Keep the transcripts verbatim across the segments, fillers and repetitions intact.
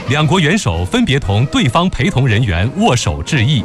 两国元首分别同对方陪同人员握手致意。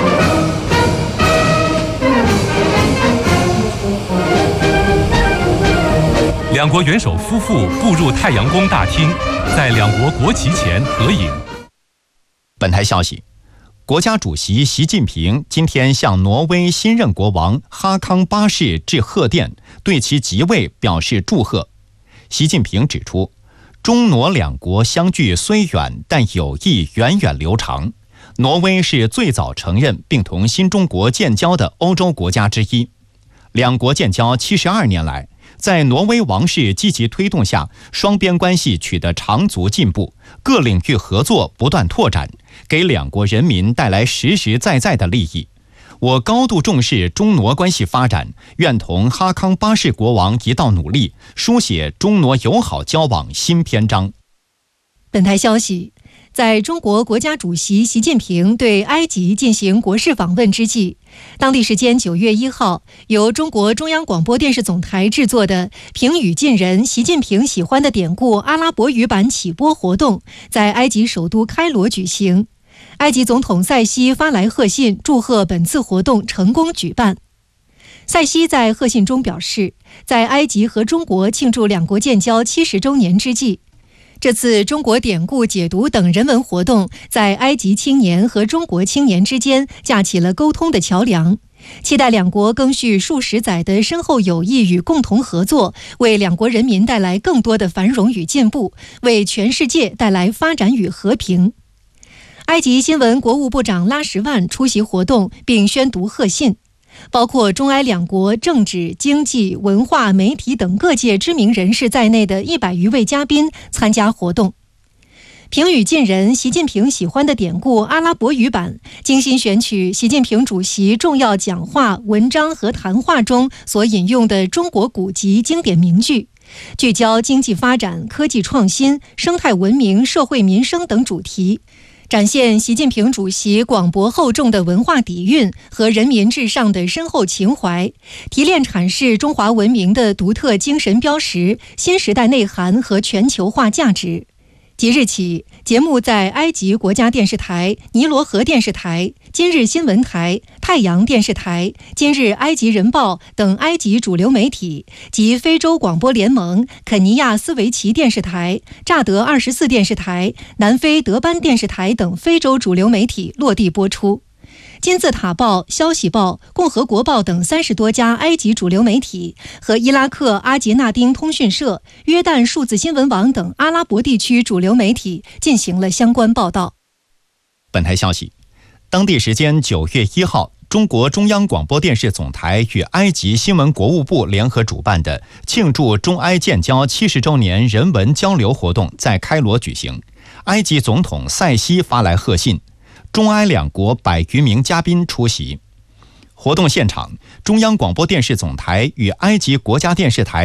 两国元首夫妇步入太阳宫大厅，在两国国旗前合影。 本台消息，国家主席习近平今天向挪威新任国王哈康八世致贺电，对其即位表示祝贺。习近平指出，中挪两国相距虽远，但友谊源远流长。挪威是最早承认并同新中国建交的欧洲国家之一。两国建交七十二年来，在挪威王室积极推动下，双边关系取得长足进步，各领域合作不断拓展，给两国人民带来实实在在的利益。我高度重视中挪关系发展，愿同哈康八世国王一道努力，书写中挪友好交往新篇章。 本台消息，在中国国家主席习近平对埃及进行国事访问之际，当地时间九月一号，由中国中央广播电视总台制作的评语近人习近平喜欢的典故阿拉伯语版起播活动在埃及首都开罗举行。埃及总统塞西发来贺信，祝贺本次活动成功举办。塞西在贺信中表示，在埃及和中国庆祝两国建交七十周年之际，这次中国典故解读等人文活动在埃及青年和中国青年之间架起了沟通的桥梁，期待两国更续数十载的深厚友谊与共同合作，为两国人民带来更多的繁荣与进步，为全世界带来发展与和平。埃及新闻国务部长拉什万出席活动并宣读贺信，包括中埃两国政治、经济、文化、媒体等各界知名人士在内的一百余位嘉宾参加活动。评语近人习近平喜欢的典故阿拉伯语版精心选取习近平主席重要讲话、文章和谈话中所引用的中国古籍经典名句，聚焦经济发展、科技创新、生态文明、社会民生等主题，展现习近平主席广博厚重的文化底蕴和人民至上的深厚情怀，提炼阐释中华文明的独特精神标识、新时代内涵和全球化价值。即日起，节目在埃及国家电视台、尼罗河电视台、今日新闻台、太阳电视台、今日埃及人报等埃及主流媒体及非洲广播联盟、肯尼亚斯维奇电视台、乍得二十四电视台、南非德班电视台等非洲主流媒体落地播出。金字塔报、消息报、共和国报等三十多家埃及主流媒体和伊拉克阿杰纳丁通讯社、约旦数字新闻网等阿拉伯地区主流媒体进行了相关报道。 本台消息，当地时间九月一号，中国中央广播电视总台与埃及新闻国务部联合主办的庆祝中埃建交七十周年人文交流活动在开罗举行。埃及总统塞西发来贺信，中埃两国百余名嘉宾出席。活动现场，中央广播电视总台与埃及国家电视台